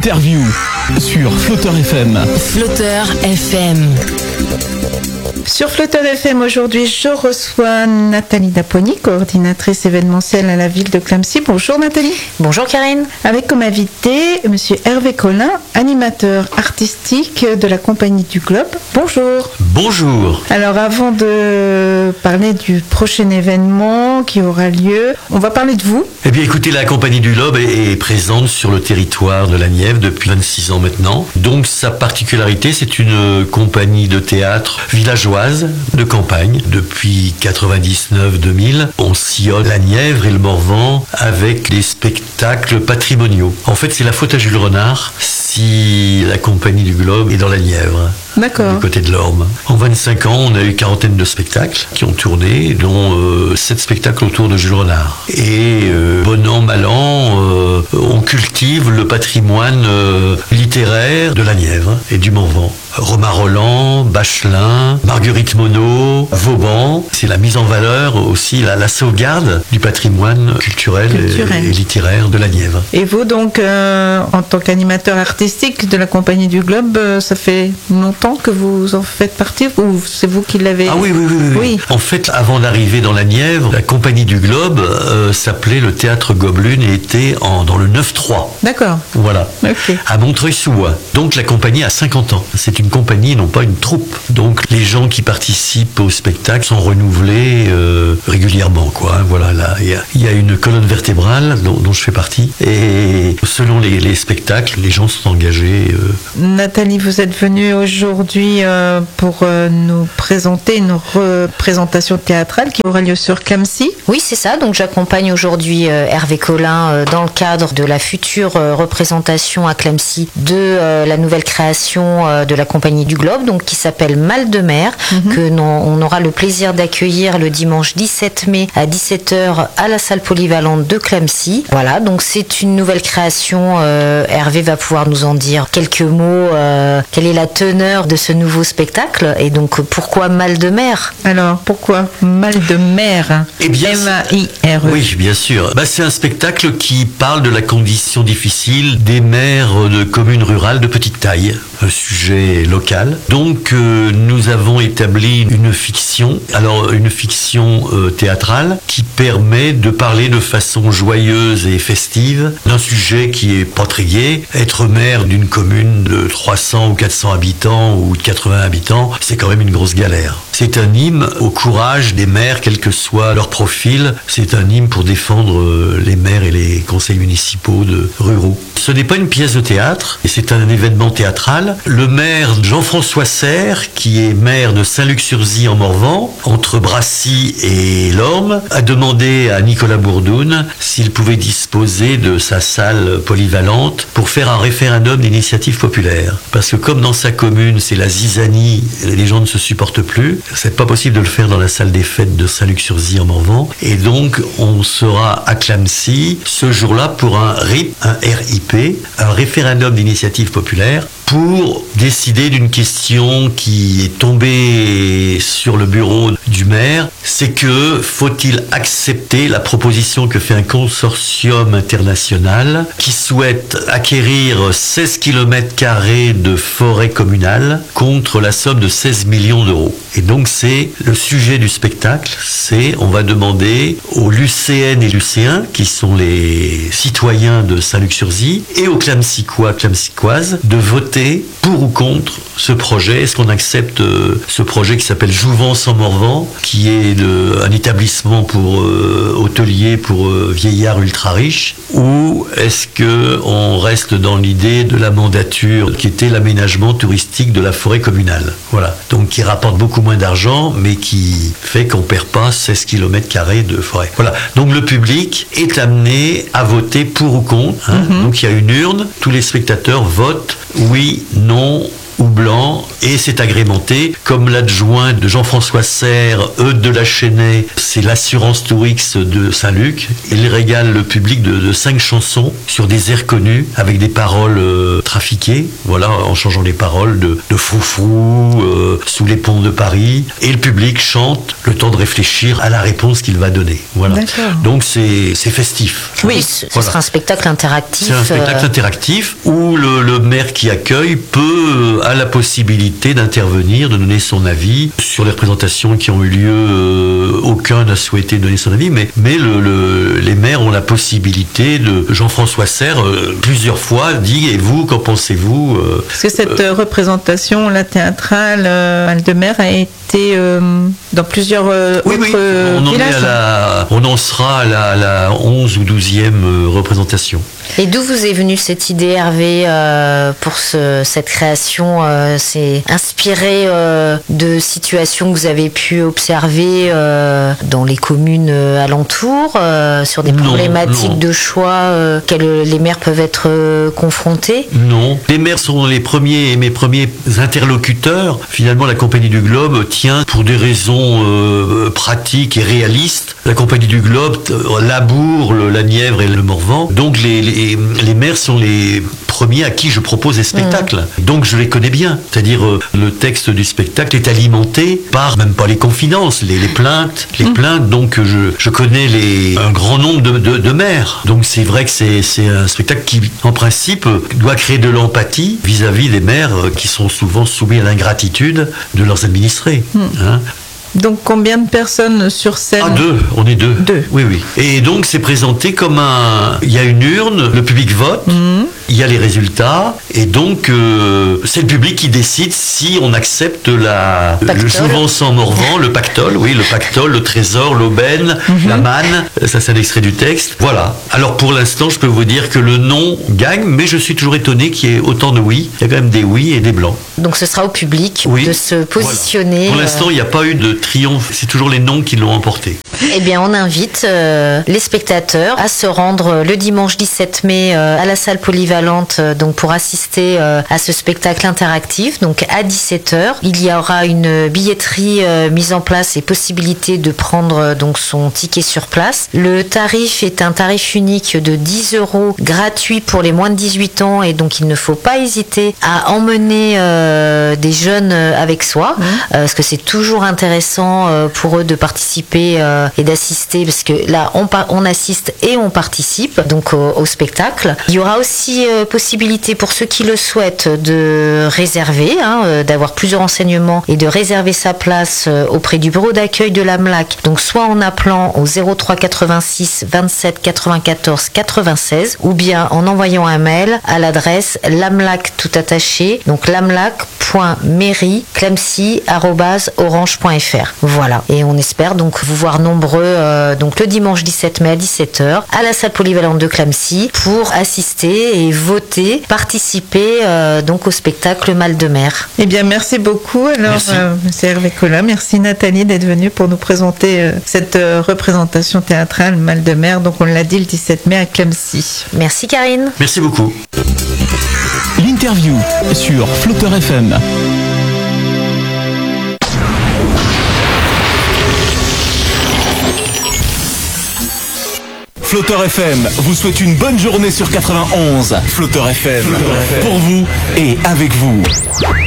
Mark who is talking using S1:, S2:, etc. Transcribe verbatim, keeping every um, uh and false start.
S1: l'interview sur Flotteur F M.
S2: Flotteur F M.
S3: Sur Flotteur F M, aujourd'hui, je reçois Nathalie Dapoigny, coordinatrice événementielle à la ville de Clamecy. Bonjour Nathalie.
S2: Bonjour Karine.
S3: Avec comme invité, monsieur Hervé Collin, animateur artistique de la Compagnie du Globe. Bonjour.
S4: Bonjour.
S3: Alors avant de parler du prochain événement qui aura lieu, on va parler de vous.
S4: Eh bien écoutez, la Compagnie du Globe est, est présente sur le territoire de la Nièvre depuis vingt-six ans maintenant. Donc sa particularité, c'est une compagnie de théâtre villageoise de campagne. Depuis quatre-vingt-dix-neuf deux mille, on sillonne la Nièvre et le Morvan avec des spectacles patrimoniaux. En fait, c'est la faute à Jules Renard si la Compagnie du Globe est dans la Nièvre.
S3: D'accord.
S4: Du côté de l'Orme. En vingt-cinq ans, on a eu une quarantaine de spectacles qui ont tourné, dont euh, sept spectacles autour de Jules Renard. Et euh, bon an, mal an, euh, on cultive le patrimoine euh, littéraire de la Nièvre et du Morvan. Romain Rolland, Bachelin, Marguerite Monod, Vauban. C'est la mise en valeur aussi, la, la sauvegarde du patrimoine culturel, culturel. Et, et littéraire de la Nièvre.
S3: Et vous donc, euh, en tant qu'animateur artistique de la Compagnie du Globe, euh, ça fait longtemps que vous en faites partie ou c'est vous qui l'avez...
S4: Ah oui, oui, oui, oui. oui. En fait, avant d'arriver dans la Nièvre, la Compagnie du Globe euh, s'appelait le Théâtre Gobelune et était en, dans le neuf trois.
S3: D'accord.
S4: Voilà.
S3: Okay.
S4: À Montreuil-sous-Bois. Donc la compagnie a cinquante ans. C'est une compagnie, non pas une troupe. Donc les gens qui participent au spectacle sont renouvelés euh, régulièrement, quoi. Voilà, là, il y, y a une colonne vertébrale dont, dont je fais partie. Et selon les, les spectacles, les gens sont engagés. Euh...
S3: Nathalie, vous êtes venue aujourd'hui euh, pour euh, nous présenter une représentation théâtrale qui aura lieu sur Clamecy.
S2: Oui, c'est ça. Donc j'accompagne aujourd'hui euh, Hervé Collin euh, dans le cadre de la future euh, représentation à Clamecy de euh, la nouvelle création euh, de la Compagnie du Globe, donc qui s'appelle Mal de mer, mm-hmm. que non, on aura le plaisir d'accueillir le dimanche dix-sept mai à dix-sept heures à la salle polyvalente de Clamecy. Voilà, donc c'est une nouvelle création. Euh, Hervé va pouvoir nous en dire quelques mots. Euh, quelle est la teneur de ce nouveau spectacle et donc pourquoi Mal de mer?
S3: Alors pourquoi Mal de mer?
S4: Eh bien,
S3: M A I R E.
S4: Oui, bien sûr. Bah, c'est un spectacle qui parle de la condition difficile des maires de communes rurales de petite taille, un sujet local. Donc euh, nous avons établi une fiction, alors une fiction euh, théâtrale qui permet de parler de façon joyeuse et festive d'un sujet qui est pas très gai. Être maire d'une commune de trois cents ou quatre cents habitants ou de quatre-vingts habitants, c'est quand même une grosse galère. C'est un hymne au courage des maires, quel que soit leur profil. C'est un hymne pour défendre euh, les maires et les conseils municipaux de ruraux. Ce n'est pas une pièce de théâtre, et c'est un événement théâtral. Le maire Jean-François Serre, qui est maire de Saint-Luc-sur-Zy en Morvan, entre Brassy et l'Orme, a demandé à Nicolas Bourdoun s'il pouvait disposer de sa salle polyvalente pour faire un référendum d'initiative populaire. Parce que comme dans sa commune, c'est la zizanie, les gens ne se supportent plus, c'est pas possible de le faire dans la salle des fêtes de Saint-Luc-sur-Zy en Morvan. Et donc, on sera à Clamecy ce jour-là pour un R I P, un R I P, un référendum d'initiative populaire, pour décider d'une question qui est tombée sur le bureau du maire. C'est que faut-il accepter la proposition que fait un consortium international qui souhaite acquérir seize kilomètres carrés de forêt communale contre la somme de seize millions d'euros. Et donc c'est le sujet du spectacle, c'est on va demander aux Lucéennes et Lucéens, qui sont les citoyens de Saint-Luc-sur-Zy, et aux Clamecycois, Clamecycoises, de voter pour ou contre ce projet. Est-ce qu'on accepte euh, ce projet qui s'appelle Jouvence en Morvan, qui est de, un établissement pour euh, hôtelier pour euh, vieillards ultra riches, ou est-ce que on reste dans l'idée de la mandature qui était l'aménagement touristique de la forêt communale, voilà, donc qui rapporte beaucoup moins d'argent mais qui fait qu'on perd pas seize kilomètres carrés de forêt. Voilà, donc le public est amené à voter pour ou contre, hein. Mm-hmm. Donc il y a une urne, tous les spectateurs votent oui, non ou blanc, et c'est agrémenté, comme l'adjoint de Jean-François Serre, Eudes de la Chênaie, c'est l'assurance Tourix de Saint-Luc. Il régale le public de, de cinq chansons sur des airs connus, avec des paroles euh, trafiquées, voilà, en changeant les paroles de, de Froufrou, euh, Sous les ponts de Paris, et le public chante le temps de réfléchir à la réponse qu'il va donner. Voilà.
S3: D'accord.
S4: Donc c'est, c'est festif.
S2: Oui, ce
S4: Voilà.
S2: sera un spectacle interactif.
S4: C'est un spectacle
S2: euh,
S4: interactif où le, le maire qui accueille peut, a la possibilité d'intervenir, de donner son avis sur les représentations qui ont eu lieu. Euh, aucun n'a souhaité donner son avis, mais, mais le, le, les maires ont la possibilité de. Jean-François Serre, euh, plusieurs fois, dit et vous, qu'en pensez-vous euh,
S3: Parce que cette euh, représentation, la théâtrale euh, Mal de Mer, a été euh, dans plusieurs euh,
S4: Oui,
S3: autres
S4: oui,
S3: euh,
S4: on en, est
S3: villages.
S4: à la, on en sera à la, à la onze ou douzième euh, représentation.
S2: Et d'où vous est venue cette idée, Hervé, euh, pour ce, cette création euh, C'est inspiré euh, de situations que vous avez pu observer euh, dans les communes euh, alentours, euh, sur des
S4: Non,
S2: problématiques
S4: non.
S2: de choix euh, auxquelles les maires peuvent être euh, confrontés?
S4: Non. Les maires sont les premiers, mes premiers interlocuteurs. Finalement, la Compagnie du Globe tient, pour des raisons euh, pratiques et réalistes, la Compagnie du Globe euh, laboure le, la Nièvre et le Morvan. Donc les, les, les maires sont les premiers à qui je propose des spectacles. Mmh. Donc je les connais bien. C'est-à-dire euh, le texte du spectacle est alimenté par, même pas les confidences, les, les plaintes. Les mmh. plaintes, donc je, je connais les, un grand nombre de, de, de maires. Donc c'est vrai que c'est, c'est un spectacle qui, en principe, doit créer de l'empathie vis-à-vis des maires qui sont souvent soumis à l'ingratitude de leurs administrés. Mmh. Hein.
S3: Donc combien de personnes sur scène?
S4: Ah, deux, on est deux.
S3: Deux.
S4: Oui, oui. Et donc c'est présenté comme un... Il y a une urne, le public vote, mmh. il y a les résultats, et donc euh, c'est le public qui décide si on accepte la...
S2: Pactole.
S4: Le souvent sans Morvan, le pactole, oui, le pactole, le trésor, l'aubaine, mmh. la manne, ça c'est un extrait du texte. Voilà. Alors pour l'instant, je peux vous dire que le non gagne, mais je suis toujours étonné qu'il y ait autant de oui. Il y a quand même des oui et des blancs.
S2: Donc ce sera au public oui. de se positionner.
S4: Voilà. Pour l'instant, il n'y a pas eu de triomphe, c'est toujours les noms qui l'ont emporté.
S2: Eh bien, on invite euh, les spectateurs à se rendre le dimanche dix-sept mai euh, à la salle polyvalente euh, donc pour assister euh, à ce spectacle interactif. Donc à dix-sept heures, il y aura une billetterie euh, mise en place et possibilité de prendre euh, donc son ticket sur place. Le tarif est un tarif unique de dix euros, gratuit pour les moins de dix-huit ans, et donc il ne faut pas hésiter à emmener euh, des jeunes avec soi, mmh. euh, parce que c'est toujours intéressant pour eux de participer euh, et d'assister, parce que là on, par- on assiste et on participe donc au, au spectacle. Il y aura aussi euh, possibilité pour ceux qui le souhaitent de réserver, hein, euh, d'avoir plusieurs renseignements et de réserver sa place euh, auprès du bureau d'accueil de l'AMLAC, donc soit en appelant au zéro trois quatre-vingt-six vingt-sept quatre-vingt-quatorze quatre-vingt-seize, ou bien en envoyant un mail à l'adresse l'amlac tout attaché, donc lamlac point mairie clamcy arobase orange point f r. Voilà. Et on espère donc vous voir nombreux euh, donc le dimanche dix-sept mai à dix-sept heures à la salle polyvalente de Clamcy pour assister et voter, participer euh, donc au spectacle Mal de Mer.
S3: Eh bien, merci beaucoup. Alors,
S4: merci.
S3: Euh, monsieur Hervé Collin, merci Nathalie d'être venue pour nous présenter euh, cette euh, représentation théâtrale Mal de Mer. Donc, on l'a dit, le dix-sept mai à Clamcy.
S2: Merci Karine.
S4: Merci beaucoup.
S1: L'interview sur Flotteur F M. Flotteur F M vous souhaite une bonne journée sur quatre-vingt-onze. Flotteur F M, pour vous et avec vous.